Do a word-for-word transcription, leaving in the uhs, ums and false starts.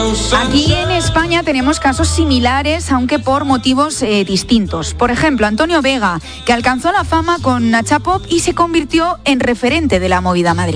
Aquí en España tenemos casos similares, aunque por motivos eh, distintos. Por ejemplo, Antonio Vega, que alcanzó la fama con Nacha Pop y se convirtió en referente de la movida madrileña.